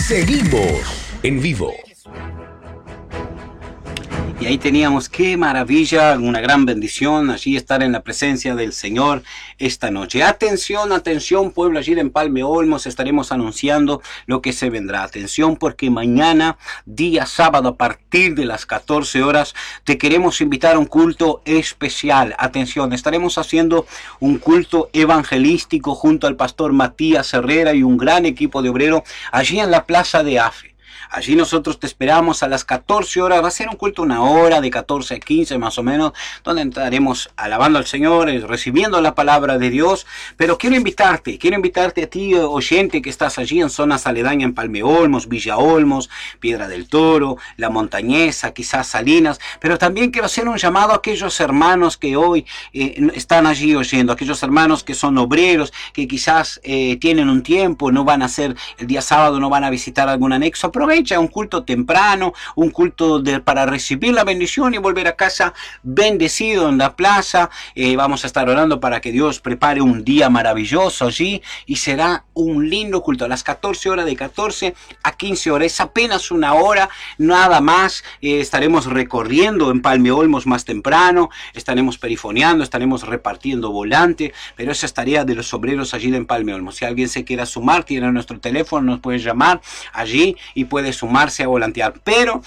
Seguimos en vivo. Y ahí teníamos, qué maravilla, una gran bendición allí estar en la presencia del Señor esta noche. Atención, atención, pueblo, allí en Empalme Olmos estaremos anunciando lo que se vendrá. Atención, porque mañana, día sábado, a partir de las 14 horas, te queremos invitar a un culto especial. Atención, estaremos haciendo un culto evangelístico junto al pastor Matías Herrera y un gran equipo de obrero allí en la Plaza de Afe. Allí nosotros te esperamos a las 14 horas. Va a ser un culto una hora, de 14 a 15 más o menos, donde estaremos alabando al Señor, recibiendo la palabra de Dios. Pero quiero invitarte a ti, oyente, que estás allí en zonas aledañas, en Empalme Olmos, Villa Olmos, Piedra del Toro, La Montañesa, quizás Salinas. Pero también quiero hacer un llamado a aquellos hermanos que hoy están allí oyendo, aquellos hermanos que son obreros, que quizás tienen un tiempo, no van a hacer el día sábado, no van a visitar algún anexo. Aprovecha un culto temprano, un culto para recibir la bendición y volver a casa bendecido en la plaza. Vamos a estar orando para que Dios prepare un día maravilloso allí y será un lindo culto a las 14 horas, de 14 a 15 horas. Es apenas una hora, nada más. Estaremos recorriendo Empalme Olmos más temprano, estaremos perifoneando, estaremos repartiendo volante, pero esa es tarea de los obreros allí de Empalme Olmos. Si alguien se quiera sumar, tiene nuestro teléfono, nos puede llamar allí y puede sumarse a volantear, pero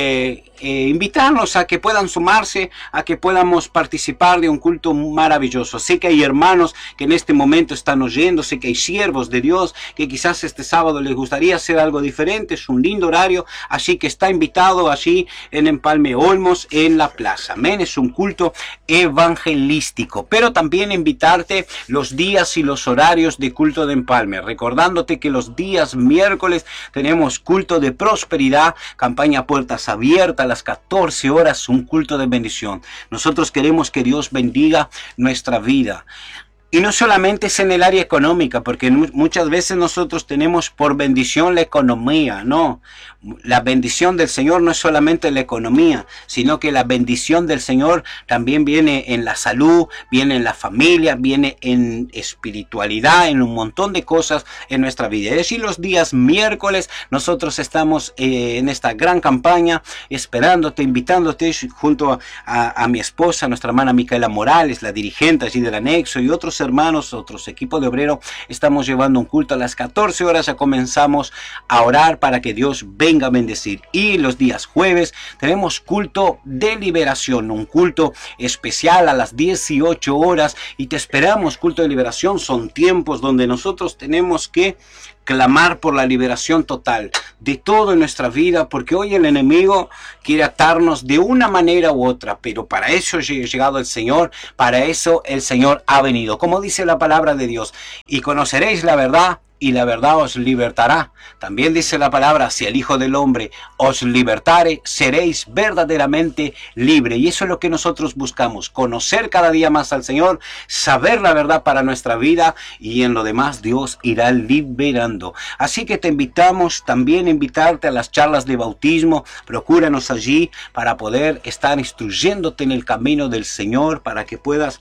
invitarlos a que puedan sumarse, a que podamos participar de un culto maravilloso. Sé que hay hermanos que en este momento están oyendo, sé que hay siervos de Dios que quizás este sábado les gustaría hacer algo diferente. Es un lindo horario, así que está invitado allí en Empalme Olmos, en la plaza. Amén. Es un culto evangelístico, pero también invitarte los días y los horarios de culto de Empalme, recordándote que los días miércoles tenemos culto de prosperidad, campaña puertas abiertas a las 14 horas, un culto de bendición. Nosotros queremos que Dios bendiga nuestra vida. Y no solamente es en el área económica, porque muchas veces nosotros tenemos por bendición la economía, no. La bendición del Señor no es solamente la economía, sino que la bendición del Señor también viene en la salud, viene en la familia, viene en espiritualidad, en un montón de cosas en nuestra vida. Es decir, los días miércoles nosotros estamos en esta gran campaña, esperándote, invitándote junto a mi esposa, nuestra hermana Micaela Morales, la dirigente allí del anexo, y otros hermanos, otros equipos de obrero. Estamos llevando un culto a las 14 horas, ya comenzamos a orar para que Dios venga a bendecir. Y los días jueves tenemos culto de liberación, un culto especial a las 18 horas, y te esperamos. Culto de liberación son tiempos donde nosotros tenemos que clamar por la liberación total de todo en nuestra vida, porque hoy el enemigo quiere atarnos de una manera u otra, pero para eso ha llegado el Señor, para eso el Señor ha venido. Como dice la palabra de Dios, y conoceréis la verdad, y la verdad os libertará. También dice la palabra, si el Hijo del Hombre os libertare, seréis verdaderamente libre. Y eso es lo que nosotros buscamos, conocer cada día más al Señor, saber la verdad para nuestra vida, y en lo demás Dios irá liberando. Así que te invitamos también a invitarte a las charlas de bautismo. Procúranos allí para poder estar instruyéndote en el camino del Señor, para que puedas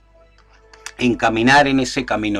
encaminar en ese camino.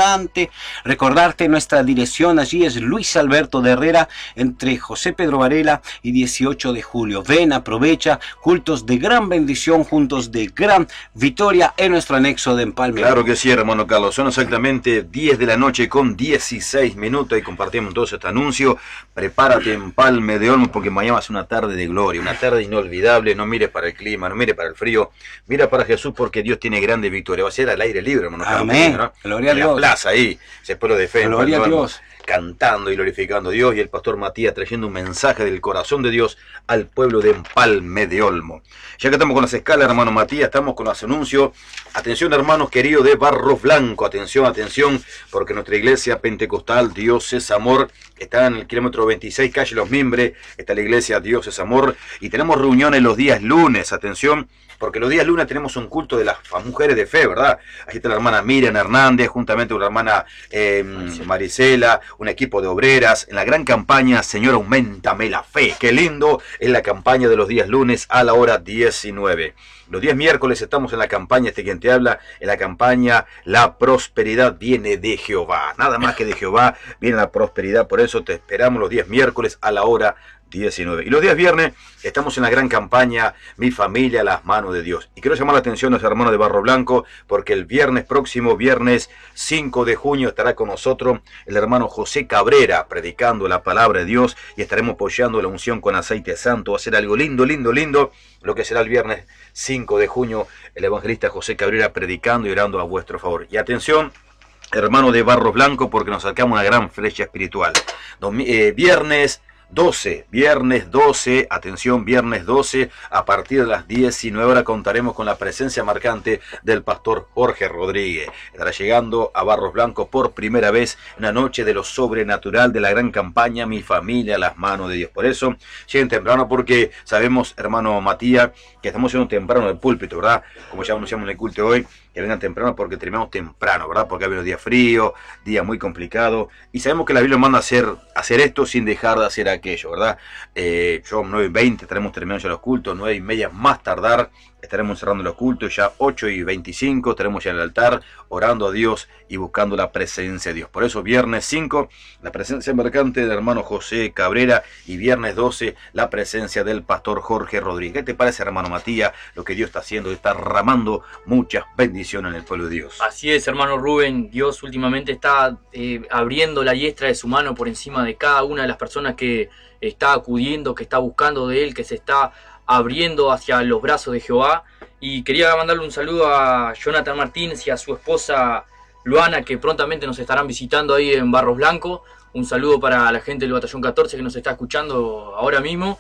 Recordarte nuestra dirección allí es Luis Alberto de Herrera, entre José Pedro Varela y 18 de julio. Ven, aprovecha, cultos de gran bendición, juntos de gran victoria en nuestro anexo de Empalme. Claro que sí, hermano Carlos. Son exactamente 10 de la noche con 16 minutos y compartimos todo este anuncio. Prepárate, Empalme de Olmos, porque mañana es una tarde de gloria, una tarde inolvidable. No mires para el clima, no mires para el frío, mira para Jesús, porque Dios tiene grande victoria. Va a ser al aire libre, hermano. Amén. ¿No? Gloria a Dios. En la plaza ahí, ese pueblo de fe. Gloria a Dios. Cantando y glorificando a Dios, y el pastor Matías trayendo un mensaje del corazón de Dios al pueblo de Empalme de Olmos. Ya que estamos con las escalas, hermano Matías, estamos con los anuncios. Atención, hermanos queridos de Barro Blanco, atención, atención, porque nuestra iglesia pentecostal Dios es Amor está en el kilómetro 26, calle Los Mimbres. Está la iglesia Dios es Amor, y tenemos reuniones los días lunes, atención, porque los días lunes tenemos un culto de las mujeres de fe, ¿verdad? Aquí está la hermana Miriam Hernández, juntamente con la hermana Marisela, un equipo de obreras en la gran campaña Señor, auméntame la fe. Qué lindo es la campaña de los días lunes a la hora 19. Los días miércoles estamos en la campaña, quien te habla, en la campaña La prosperidad viene de Jehová. Nada más que de Jehová viene la prosperidad, por eso te esperamos los días miércoles a la hora 19. Y los días viernes estamos en la gran campaña Mi familia a las manos de Dios. Y quiero llamar la atención a los hermanos de Barro Blanco, porque el viernes próximo, viernes 5 de junio, estará con nosotros el hermano José Cabrera predicando la palabra de Dios, y estaremos apoyando la unción con aceite santo. Va a ser algo lindo, lindo, lindo lo que será el viernes 5 de junio, el evangelista José Cabrera predicando y orando a vuestro favor. Y atención, hermano de Barro Blanco, porque nos sacamos una gran flecha espiritual. Viernes 12, atención, viernes 12, a partir de las 19 horas contaremos con la presencia marcante del pastor Jorge Rodríguez. Estará llegando a Barros Blancos por primera vez, una noche de lo sobrenatural de la gran campaña Mi familia a las manos de Dios. Por eso, lleguen temprano, porque sabemos, hermano Matías, que estamos yendo temprano del púlpito, ¿verdad? Como ya anunciamos en el culto hoy, que vengan temprano porque terminamos temprano, ¿verdad? Porque ha habido días fríos, días muy complicados, y sabemos que la Biblia manda a hacer esto sin dejar de hacer aquello, ¿verdad? Yo 9:20 estaremos terminando ya los cultos, 9:30 más tardar estaremos cerrando los cultos, ya 8:25 estaremos ya en el altar orando a Dios y buscando la presencia de Dios. Por eso viernes 5 la presencia mercante del hermano José Cabrera, y viernes 12 la presencia del pastor Jorge Rodríguez. ¿Qué te parece, hermano Matías, lo que Dios está haciendo? Está derramando muchas bendiciones en el pueblo de Dios. Así es, hermano Rubén. Dios últimamente está abriendo la diestra de su mano por encima de cada una de las personas que está acudiendo, que está buscando de Él, que se está abriendo hacia los brazos de Jehová. Y quería mandarle un saludo a Jonathan Martínez y a su esposa Luana, que prontamente nos estarán visitando ahí en Barros Blancos. Un saludo para la gente del Batallón 14 que nos está escuchando ahora mismo,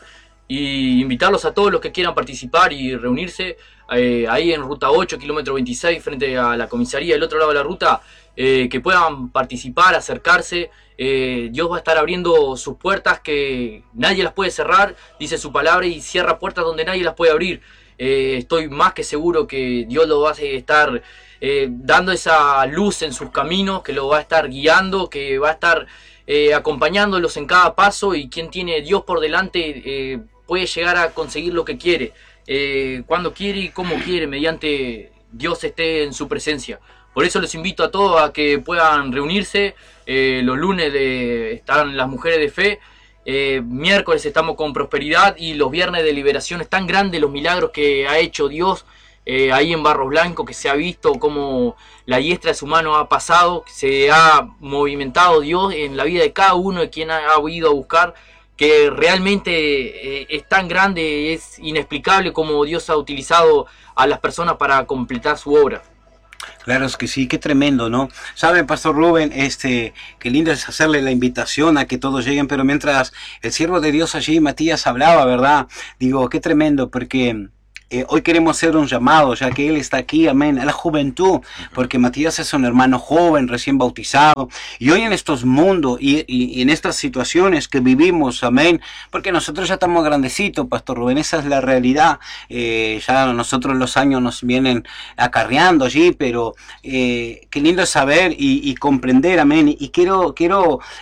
y invitarlos a todos los que quieran participar y reunirse ahí en Ruta 8, kilómetro 26, frente a la comisaría del otro lado de la ruta, que puedan participar, acercarse. Dios va a estar abriendo sus puertas que nadie las puede cerrar, dice su palabra, y cierra puertas donde nadie las puede abrir. Estoy más que seguro que Dios lo va a estar dando esa luz en sus caminos, que lo va a estar guiando, que va a estar acompañándolos en cada paso, y quien tiene Dios por delante puede llegar a conseguir lo que quiere, cuando quiere y como quiere, mediante Dios esté en su presencia. Por eso les invito a todos a que puedan reunirse. Los lunes están las mujeres de fe, miércoles estamos con prosperidad, y los viernes de liberación. Es tan grande los milagros que ha hecho Dios ahí en Barros Blancos, que se ha visto como la diestra de su mano ha pasado, se ha movimentado Dios en la vida de cada uno de quien ha ido a buscar, que realmente es tan grande, es inexplicable cómo Dios ha utilizado a las personas para completar su obra. Claro, es que sí, qué tremendo, ¿no? Saben, Pastor Rubén, qué lindo es hacerle la invitación a que todos lleguen, pero mientras el siervo de Dios allí, Matías, hablaba, ¿verdad? Digo, qué tremendo, porque hoy queremos hacer un llamado, ya que él está aquí, amén, a la juventud, porque Matías es un hermano joven, recién bautizado, y hoy en estos mundos y en estas situaciones que vivimos, amén, porque nosotros ya estamos grandecitos, Pastor Rubén, esa es la realidad. Ya nosotros los años nos vienen acarreando allí, pero qué lindo es saber y comprender, amén, y quiero que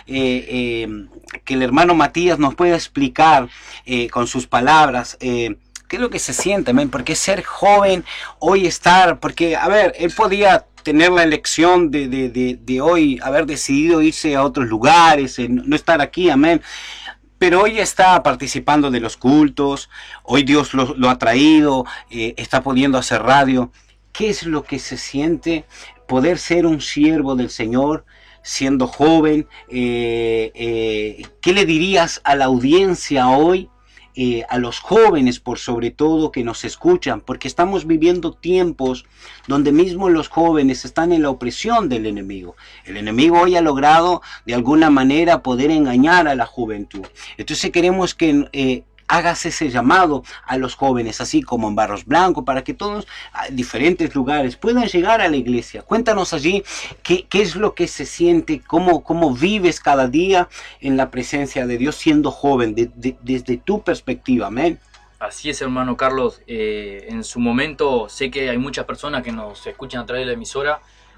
el hermano Matías nos pueda explicar con sus palabras, ¿qué es lo que se siente, amén? Porque ser joven, hoy estar, porque, a ver, él podía tener la elección de hoy, haber decidido irse a otros lugares, no estar aquí, amén. Pero hoy está participando de los cultos, hoy Dios lo ha traído, está pudiendo hacer radio. ¿Qué es lo que se siente poder ser un siervo del Señor, siendo joven? ¿Qué le dirías a la audiencia hoy? A los jóvenes por sobre todo que nos escuchan, porque estamos viviendo tiempos donde mismo los jóvenes están en la opresión del enemigo. El enemigo hoy ha logrado de alguna manera poder engañar a la juventud. Entonces queremos que hagas ese llamado a los jóvenes, así como en Barros Blancos, para que todos a diferentes lugares puedan llegar a la iglesia. Cuéntanos allí qué es lo que se siente, cómo vives cada día en la presencia de Dios siendo joven, desde tu perspectiva, amén. Así es, hermano Carlos. En su momento sé que hay muchas personas que nos escuchan a través de la emisora,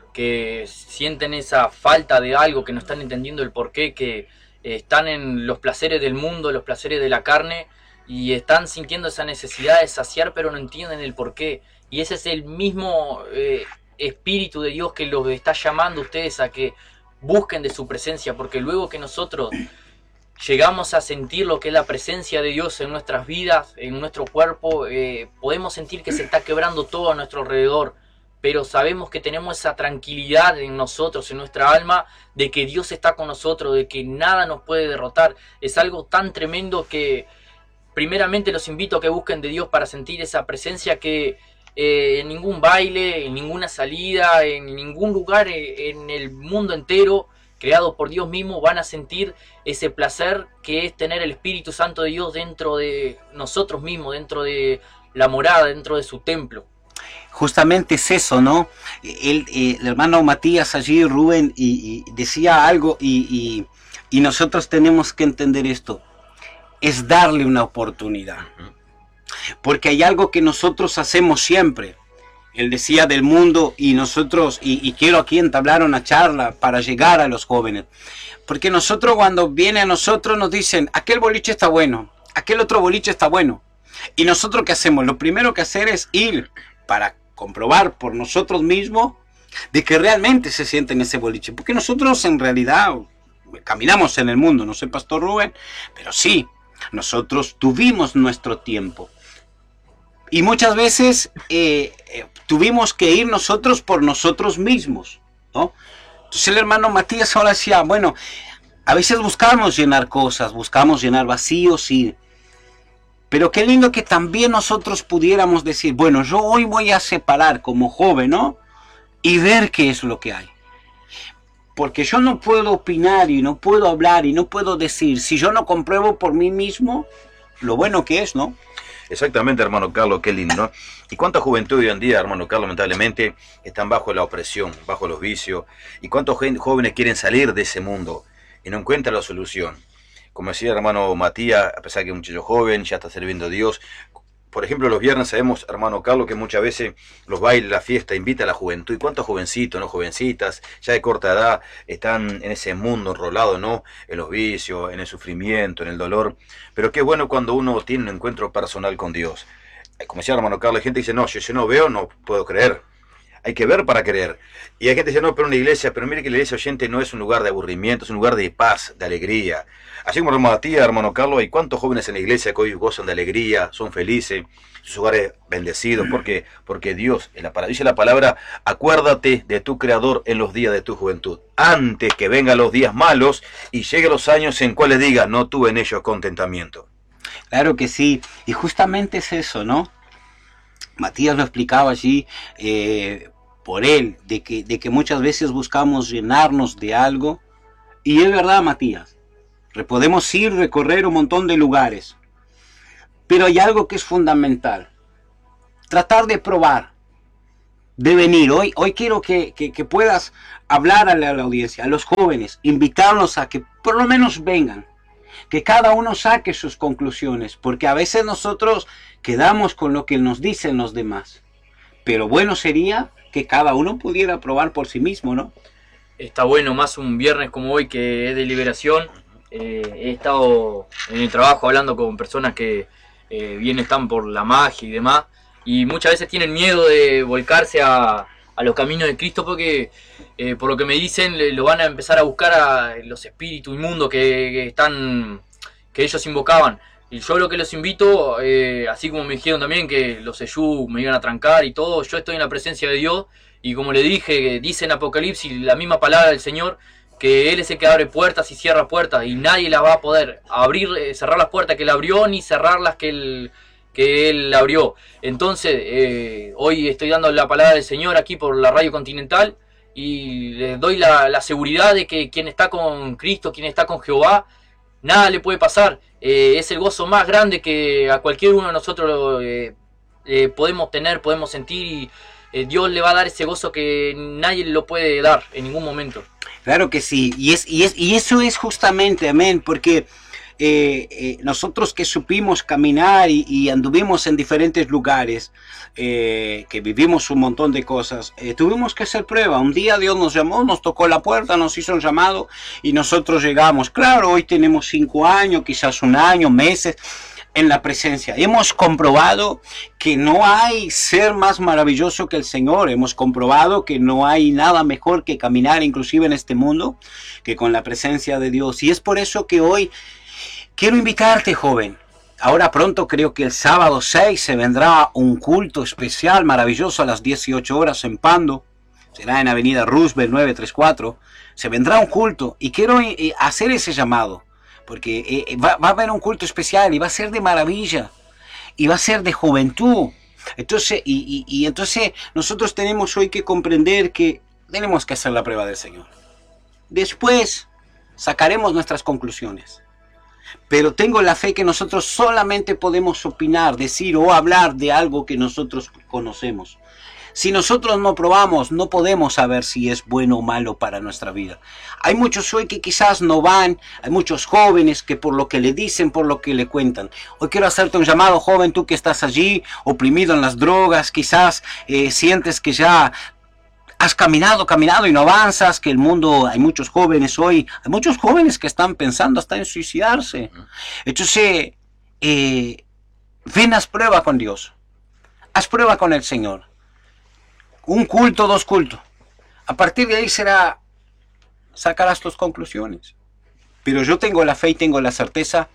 que sienten esa falta de algo, que no están entendiendo el porqué, que están en los placeres del mundo, los placeres de la carne, y están sintiendo esa necesidad de saciar, pero no entienden el porqué. Y ese es el mismo Espíritu de Dios que los está llamando a ustedes a que busquen de su presencia, porque luego que nosotros llegamos a sentir lo que es la presencia de Dios en nuestras vidas, en nuestro cuerpo, podemos sentir que se está quebrando todo a nuestro alrededor, pero sabemos que tenemos esa tranquilidad en nosotros, en nuestra alma, de que Dios está con nosotros, de que nada nos puede derrotar. Es algo tan tremendo que primeramente los invito a que busquen de Dios para sentir esa presencia que en ningún baile, en ninguna salida, en ningún lugar en el mundo entero creado por Dios mismo van a sentir ese placer que es tener el Espíritu Santo de Dios dentro de nosotros mismos, dentro de la morada, dentro de su templo. Justamente es eso, ¿no? El hermano Matías allí, Rubén, y decía algo, y nosotros tenemos que entender esto, es darle una oportunidad. Porque hay algo que nosotros hacemos siempre. Él decía del mundo, y nosotros, y quiero aquí entablar una charla para llegar a los jóvenes. Porque nosotros, cuando viene a nosotros, nos dicen, aquel boliche está bueno, aquel otro boliche está bueno. Y nosotros, ¿qué hacemos? Lo primero que hacer es ir para comprobar por nosotros mismos de que realmente se siente en ese boliche. Porque nosotros en realidad caminamos en el mundo, no sé, Pastor Rubén, pero sí, nosotros tuvimos nuestro tiempo. Y muchas veces tuvimos que ir nosotros por nosotros mismos, ¿no? Entonces el hermano Matías ahora decía, bueno, a veces buscamos llenar cosas, buscamos llenar vacíos, sí. Pero qué lindo que también nosotros pudiéramos decir, bueno, yo hoy voy a separar como joven, ¿no? Y ver qué es lo que hay. Porque yo no puedo opinar y no puedo hablar y no puedo decir, si yo no compruebo por mí mismo lo bueno que es, ¿no? Exactamente, hermano Carlos, qué lindo, ¿no? Y cuánta juventud hoy en día, hermano Carlos, lamentablemente, están bajo la opresión, bajo los vicios. Y cuántos jóvenes quieren salir de ese mundo y no encuentran la solución. Como decía el hermano Matías, a pesar que es un muchacho joven, ya está sirviendo a Dios. Por ejemplo, los viernes sabemos, hermano Carlos, que muchas veces los bailes, la fiesta, invita a la juventud. ¿Y cuántos jovencitos, no jovencitas, ya de corta edad, están en ese mundo enrolado, ¿no? En los vicios, en el sufrimiento, en el dolor. Pero qué bueno cuando uno tiene un encuentro personal con Dios. Como decía el hermano Carlos, hay gente que dice, no, yo no veo, no puedo creer. Hay que ver para creer. Y hay gente que dice, no, pero una iglesia, pero mire que la iglesia oyente no es un lugar de aburrimiento, es un lugar de paz, de alegría. Así como hermano Matías, hermano Carlos, hay cuántos jóvenes en la iglesia que hoy gozan de alegría, son felices, sus hogares bendecidos, porque Dios, dice la palabra, acuérdate de tu Creador en los días de tu juventud, antes que vengan los días malos y lleguen los años en cuales digas, no tuve en ellos contentamiento. Claro que sí, y justamente es eso, ¿no? Matías lo explicaba allí por él, de que muchas veces buscamos llenarnos de algo, y es verdad, Matías, podemos ir, recorrer un montón de lugares, pero hay algo que es fundamental, tratar de probar, de venir. Hoy quiero que puedas hablar a la audiencia, a los jóvenes, invitarlos a que por lo menos vengan, que cada uno saque sus conclusiones, porque a veces nosotros quedamos con lo que nos dicen los demás, pero bueno sería que cada uno pudiera probar por sí mismo, ¿no? Está bueno, más un viernes como hoy que es de liberación. He estado en el trabajo hablando con personas que bien están por la magia y demás, y muchas veces tienen miedo de volcarse a los caminos de Cristo porque por lo que me dicen lo van a empezar a buscar a los espíritus inmundos que ellos invocaban. Y yo lo que los invito, así como me dijeron también que los Eyú me iban a trancar y todo, yo estoy en la presencia de Dios, y como le dije, dice en Apocalipsis la misma palabra del Señor, que Él es el que abre puertas y cierra puertas, y nadie las va a poder abrir, cerrar las puertas que Él abrió, ni cerrar las que Él abrió. Entonces, hoy estoy dando la palabra del Señor aquí por la Radio Continental, y les doy la seguridad de que quien está con Cristo, quien está con Jehová, nada le puede pasar. Es el gozo más grande que a cualquier uno de nosotros podemos tener, podemos sentir, y Dios le va a dar ese gozo que nadie lo puede dar en ningún momento. Claro que sí, y eso es justamente, amén, porque nosotros que supimos caminar y anduvimos en diferentes lugares, que vivimos un montón de cosas, tuvimos que hacer prueba. Un día Dios nos llamó, nos tocó la puerta, nos hizo un llamado y nosotros llegamos. Claro, hoy tenemos 5 años, quizás un año, meses en la presencia. Hemos comprobado que no hay ser más maravilloso que el Señor. Hemos comprobado que no hay nada mejor que caminar, inclusive en este mundo, que con la presencia de Dios. Y es por eso que hoy quiero invitarte, joven. Ahora pronto, creo que el sábado 6 se vendrá un culto especial, maravilloso, a las 18 horas en Pando. Será en Avenida Roosevelt 934. Se vendrá un culto y quiero hacer ese llamado. Porque va a haber un culto especial y va a ser de maravilla. Y va a ser de juventud. Entonces, entonces nosotros tenemos hoy que comprender que tenemos que hacer la prueba del Señor. Después sacaremos nuestras conclusiones. Pero tengo la fe que nosotros solamente podemos opinar, decir o hablar de algo que nosotros conocemos. Si nosotros no probamos, no podemos saber si es bueno o malo para nuestra vida. Hay muchos hoy que quizás no van, hay muchos jóvenes que por lo que le dicen, por lo que le cuentan. Hoy quiero hacerte un llamado, joven, tú que estás allí, oprimido en las drogas, quizás sientes que ya has caminado y no avanzas, que el mundo, hay muchos jóvenes hoy, hay muchos jóvenes que están pensando hasta en suicidarse. Entonces, ven, haz prueba con Dios, haz prueba con el Señor. Un culto, 2 cultos. A partir de ahí sacarás tus conclusiones. Pero yo tengo la fe y tengo la certeza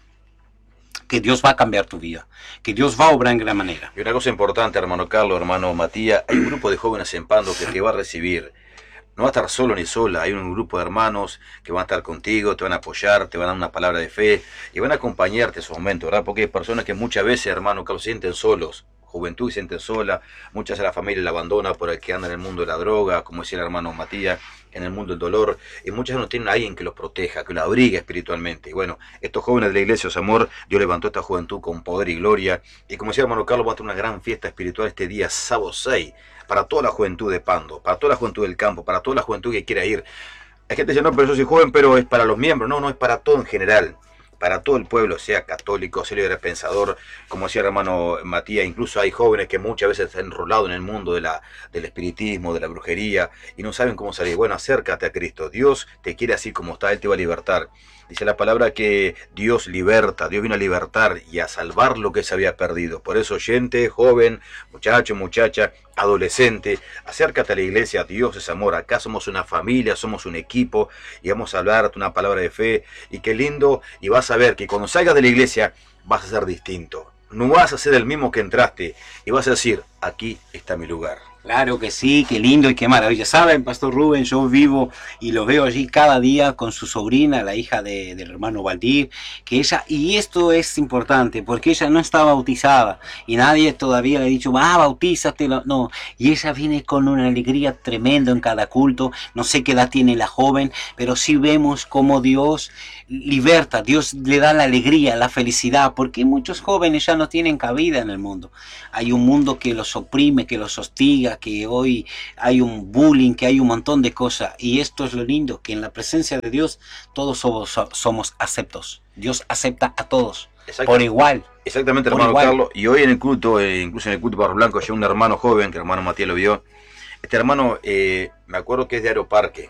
que Dios va a cambiar tu vida, que Dios va a obrar en gran manera. Y una cosa importante, hermano Carlos, hermano Matías, hay un grupo de jóvenes en Pando que te va a recibir. No va a estar solo ni sola, hay un grupo de hermanos que van a estar contigo, te van a apoyar, te van a dar una palabra de fe y van a acompañarte en esos momentos, ¿verdad? Porque hay personas que muchas veces, hermano Carlos, se sienten solos. Juventud se siente sola, muchas de la familia la abandona por el que anda en el mundo de la droga, como decía el hermano Matías, en el mundo del dolor, y muchas no tienen a alguien que los proteja, que los abrigue espiritualmente. Y bueno, estos jóvenes de la iglesia Amor, Dios levantó esta juventud con poder y gloria, y como decía el hermano Carlos, va a tener una gran fiesta espiritual este día sábado 6, para toda la juventud de Pando, para toda la juventud del campo, para toda la juventud que quiera ir. Hay gente que dice, no, pero yo soy joven, pero es para los miembros. No, es para todo en general. Para todo el pueblo, sea católico, sea libre pensador, como decía el hermano Matías, incluso hay jóvenes que muchas veces están enrolados en el mundo del espiritismo, de la brujería, y no saben cómo salir. Bueno, acércate a Cristo, Dios te quiere así como está, Él te va a libertar. Dice la palabra que Dios liberta, Dios vino a libertar y a salvar lo que se había perdido. Por eso, oyente, joven, muchacho, muchacha, adolescente, acércate a la iglesia, Dios es amor. Acá somos una familia, somos un equipo y vamos a hablarte una palabra de fe. Y qué lindo, y vas a ver que cuando salgas de la iglesia vas a ser distinto. No vas a ser el mismo que entraste y vas a decir, aquí está mi lugar. Claro que sí, qué lindo y qué maravilla. Saben, Pastor Rubén, yo vivo y lo veo allí cada día con su sobrina, la hija del hermano Valdir, que ella, y esto es importante, porque ella no está bautizada y nadie todavía le ha dicho, bautízate, no, y ella viene con una alegría tremenda en cada culto. No sé qué edad tiene la joven, pero sí vemos cómo Dios liberta, Dios le da la alegría, la felicidad, porque muchos jóvenes ya no tienen cabida en el mundo. Hay un mundo que los oprime, que los hostiga, que hoy hay un bullying, que hay un montón de cosas, y esto es lo lindo, que en la presencia de Dios todos somos aceptos. Dios acepta a todos por igual. Exactamente, hermano Carlos. Y hoy en el culto, incluso en el culto Barro Blanco, llegó un hermano joven, que el hermano Matías lo vio. Este hermano, me acuerdo que es de Aeroparque,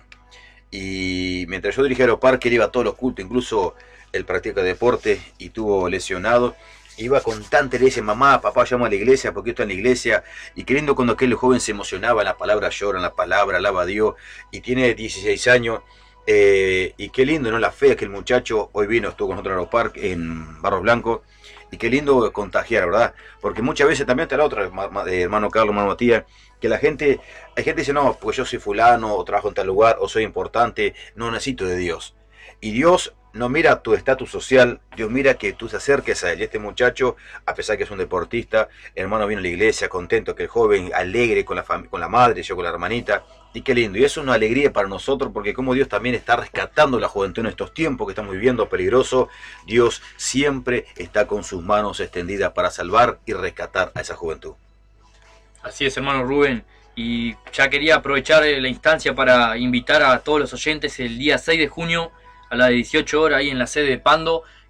y mientras yo dirigía Aeroparque, él iba a todos los cultos, incluso él practica deporte y estuvo lesionado. Iba con tanta iglesia, mamá, papá, llamo a la iglesia porque estoy en la iglesia. Y queriendo cuando aquel joven se emocionaba en la palabra, llora en la palabra, alaba a Dios. Y tiene 16 años. Y qué lindo, ¿no? La fe que el muchacho hoy vino, estuvo con nosotros en Aeroparque, en Barros Blancos. Y qué lindo contagiar, ¿verdad? Porque muchas veces también está la otra, hermano Carlos, hermano Matías, que hay gente que dice, no, pues yo soy fulano, o trabajo en tal lugar, o soy importante, no necesito de Dios. Y Dios no mira tu estatus social, Dios mira que tú te acerques a él. Y este muchacho, a pesar que es un deportista, el hermano vino a la iglesia contento, que el joven alegre con la madre, yo con la hermanita, y qué lindo. Y eso es una alegría para nosotros, porque como Dios también está rescatando la juventud en estos tiempos que estamos viviendo peligrosos, Dios siempre está con sus manos extendidas para salvar y rescatar a esa juventud. Así es, hermano Rubén. Y ya quería aprovechar la instancia para invitar a todos los oyentes el día 6 de junio a las 18 horas ahí en la sede de Pando,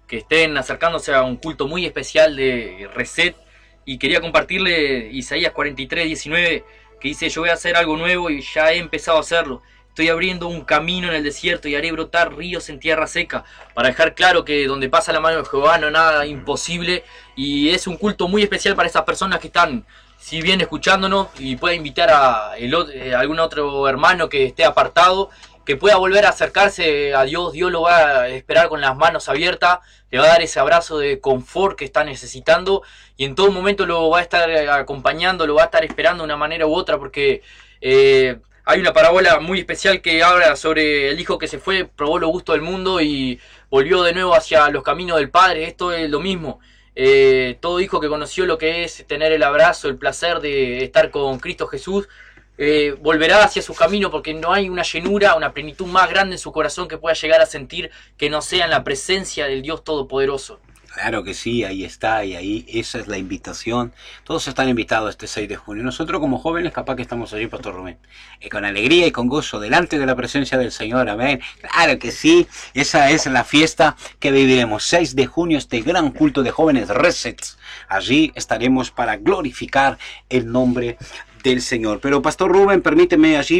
que estén acercándose a un culto muy especial de Reset. Y quería compartirle Isaías 43:19, que dice: yo voy a hacer algo nuevo y ya he empezado a hacerlo. Estoy abriendo un camino en el desierto y haré brotar ríos en tierra seca. Para dejar claro que donde pasa la mano de Jehová no hay nada imposible. Y es un culto muy especial para esas personas que están, si bien escuchándonos, y puede invitar a algún otro hermano que esté apartado, que pueda volver a acercarse a Dios. Dios lo va a esperar con las manos abiertas, le va a dar ese abrazo de confort que está necesitando, y en todo momento lo va a estar acompañando, lo va a estar esperando de una manera u otra, porque hay una parábola muy especial que habla sobre el hijo que se fue, probó los gustos del mundo y volvió de nuevo hacia los caminos del Padre. Esto es lo mismo. Todo hijo que conoció lo que es tener el abrazo, el placer de estar con Cristo Jesús, volverá hacia su camino, porque no hay una llenura, una plenitud más grande en su corazón que pueda llegar a sentir que no sea en la presencia del Dios Todopoderoso. Claro que sí, ahí está, y ahí esa es la invitación. Todos están invitados este 6 de junio. Nosotros como jóvenes capaz que estamos allí, Pastor Rubén, con alegría y con gozo, delante de la presencia del Señor, amén. Claro que sí, esa es la fiesta que viviremos. 6 de junio, este gran culto de jóvenes Resets. Allí estaremos para glorificar el nombre del Señor. Pero Pastor Rubén, permíteme, allí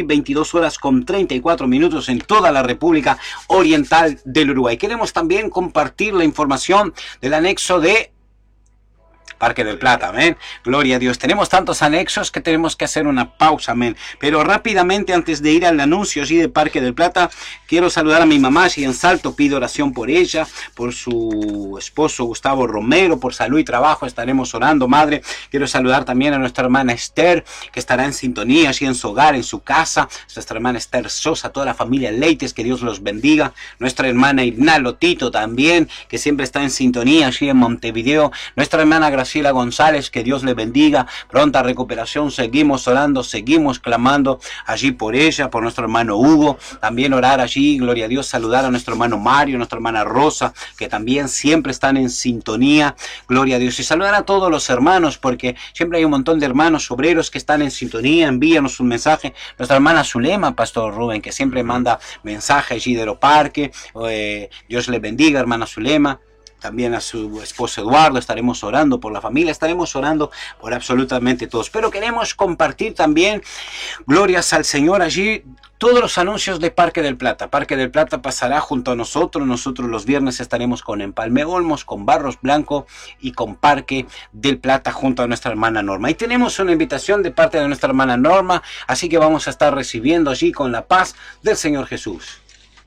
22:34 en toda la República Oriental del Uruguay. Queremos también compartir la información del anexo de Parque del Plata, amén. Gloria a Dios. Tenemos tantos anexos que tenemos que hacer una pausa, amén. Pero rápidamente, antes de ir al anuncio allí de Parque del Plata, quiero saludar a mi mamá allí en Salto. Pido oración por ella, por su esposo Gustavo Romero, por salud y trabajo. Estaremos orando, madre. Quiero saludar también a nuestra hermana Esther, que estará en sintonía allí en su hogar, en su casa. Nuestra hermana Esther Sosa, toda la familia Leites, que Dios los bendiga. Nuestra hermana Irna Lotito también, que siempre está en sintonía allí en Montevideo. Nuestra hermana Graciela González, que Dios le bendiga, pronta recuperación. Seguimos orando, seguimos clamando allí por ella, por nuestro hermano Hugo, también orar allí, gloria a Dios, saludar a nuestro hermano Mario, nuestra hermana Rosa, que también siempre están en sintonía, gloria a Dios, y saludar a todos los hermanos, porque siempre hay un montón de hermanos obreros que están en sintonía. Envíanos un mensaje, nuestra hermana Zulema, Pastor Rubén, que siempre manda mensaje allí de lo parque. Dios le bendiga, hermana Zulema. También a su esposo Eduardo, estaremos orando por la familia, estaremos orando por absolutamente todos. Pero queremos compartir también, glorias al Señor, allí todos los anuncios de Parque del Plata. Parque del Plata pasará junto a nosotros. Nosotros los viernes estaremos con Empalme Olmos, con Barros Blanco y con Parque del Plata junto a nuestra hermana Norma. Y tenemos una invitación de parte de nuestra hermana Norma, así que vamos a estar recibiendo allí con la paz del Señor Jesús.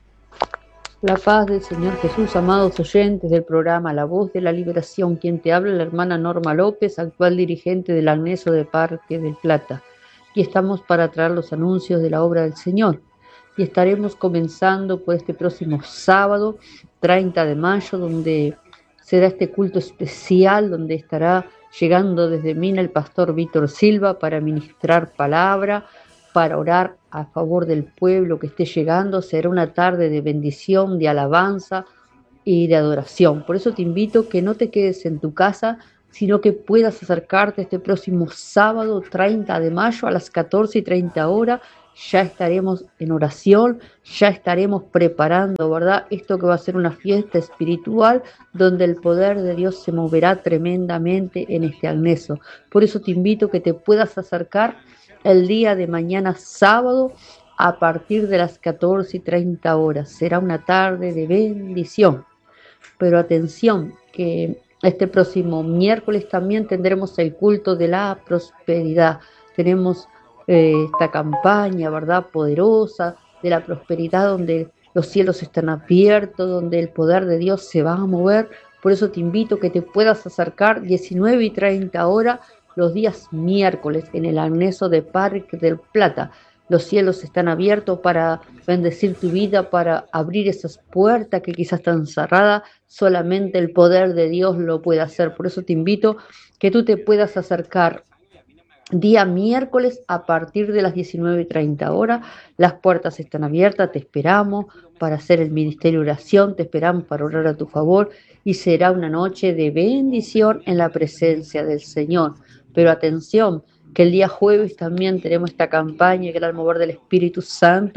La paz del Señor Jesús, amados oyentes del programa La Voz de la Liberación. Quien te habla, la hermana Norma López, actual dirigente del Agneso de Parque del Plata. Y estamos para traer los anuncios de la obra del Señor. Y estaremos comenzando por este próximo sábado, 30 de mayo, donde será este culto especial, donde estará llegando desde Mina el pastor Víctor Silva para ministrar palabra, para orar a favor del pueblo que esté llegando. Será una tarde de bendición, de alabanza y de adoración. Por eso te invito que no te quedes en tu casa, sino que puedas acercarte este próximo sábado 30 de mayo a las 14:30. Ya estaremos en oración, ya estaremos preparando, ¿verdad? Esto que va a ser una fiesta espiritual donde el poder de Dios se moverá tremendamente en este agneso. Por eso te invito que te puedas acercar el día de mañana sábado a partir de las 14:30. Será una tarde de bendición. Pero atención, que este próximo miércoles también tendremos el culto de la prosperidad. Tenemos esta campaña, ¿verdad?, poderosa de la prosperidad, donde los cielos están abiertos, donde el poder de Dios se va a mover. Por eso te invito que te puedas acercar 19:30 los días miércoles en el Agneso de Parque del Plata. Los cielos están abiertos para bendecir tu vida, para abrir esas puertas que quizás están cerradas. Solamente el poder de Dios lo puede hacer. Por eso te invito que tú te puedas acercar día miércoles a partir de las 19:30. Las puertas están abiertas, te esperamos para hacer el ministerio de oración, te esperamos para orar a tu favor, y será una noche de bendición en la presencia del Señor. Pero atención, que el día jueves también tenemos esta campaña, que era el mover del Espíritu Santo,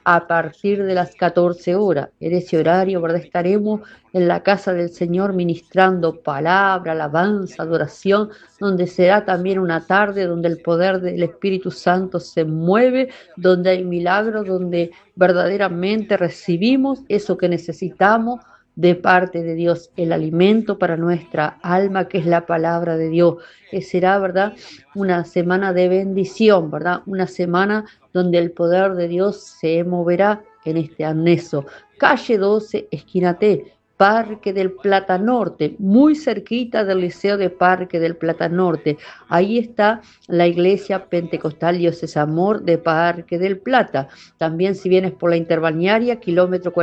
a partir de las 14 horas. En ese horario, ¿verdad?, estaremos en la casa del Señor ministrando palabra, alabanza, adoración, donde será también una tarde donde el poder del Espíritu Santo se mueve, donde hay milagros, donde verdaderamente recibimos eso que necesitamos de parte de Dios, el alimento para nuestra alma, que es la palabra de Dios. Que será, ¿verdad?, una semana de bendición, ¿verdad?, una semana donde el poder de Dios se moverá en este anexo. Calle 12, esquina T, Parque del Plata Norte, muy cerquita del Liceo de Parque del Plata Norte. Ahí está la Iglesia Pentecostal Dioses Amor de Parque del Plata. También, si vienes por la interbalnearia, kilómetro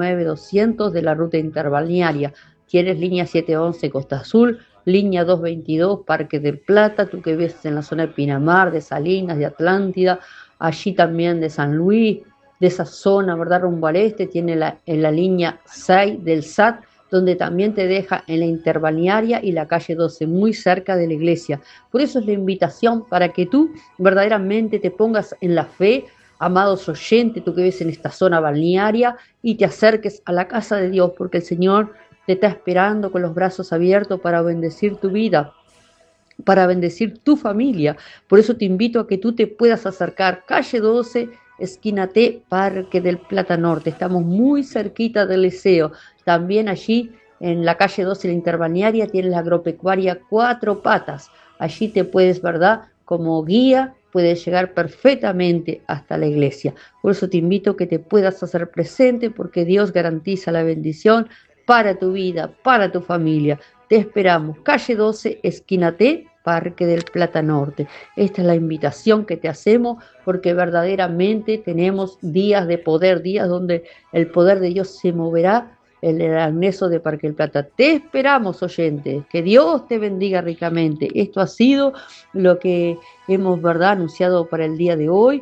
49-200 de la ruta interbalnearia, tienes línea 711 Costa Azul, línea 222 Parque del Plata, tú que ves en la zona de Pinamar, de Salinas, de Atlántida, allí también de San Luis, de esa zona, ¿verdad?, rumbo al este, tiene en la línea 6 del SAT, donde también te deja en la interbalnearia y la calle 12, muy cerca de la iglesia. Por eso es la invitación para que tú verdaderamente te pongas en la fe, amados oyentes, tú que ves en esta zona balnearia, y te acerques a la casa de Dios, porque el Señor te está esperando con los brazos abiertos para bendecir tu vida, para bendecir tu familia. Por eso te invito a que tú te puedas acercar. Calle 12, esquina T, Parque del Plata Norte. Estamos muy cerquita del liceo. También allí en la calle 12, la interbalnearia, tienes la agropecuaria Cuatro Patas. Allí te puedes, ¿verdad?, como guía, puedes llegar perfectamente hasta la iglesia. Por eso te invito a que te puedas hacer presente, porque Dios garantiza la bendición para tu vida, para tu familia. Te esperamos. Calle 12, esquina T, Parque del Plata Norte. Esta es la invitación que te hacemos, porque verdaderamente tenemos días de poder, días donde el poder de Dios se moverá en el anexo de Parque del Plata. Te esperamos, oyentes. Que Dios te bendiga ricamente. Esto ha sido lo que hemos, ¿verdad?, anunciado para el día de hoy.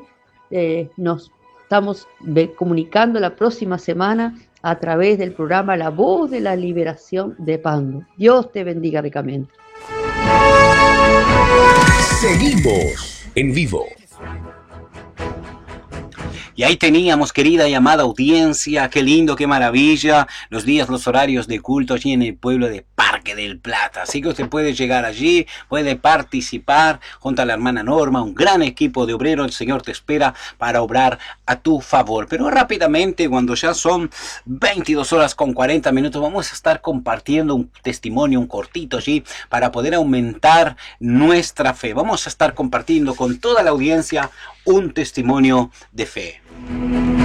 Nos estamos comunicando la próxima semana a través del programa La Voz de la Liberación de Pando. Dios te bendiga ricamente. Seguimos en vivo. Y ahí teníamos, querida y amada audiencia, qué lindo, qué maravilla, los días, los horarios de culto allí en el pueblo de Parque del Plata. Así que usted puede llegar allí, puede participar junto a la hermana Norma, un gran equipo de obreros. El Señor te espera para obrar a tu favor. Pero rápidamente, cuando ya son 22 horas con 40 minutos, vamos a estar compartiendo un testimonio, un cortito allí, para poder aumentar nuestra fe. Vamos a estar compartiendo con toda la audiencia un testimonio de fe.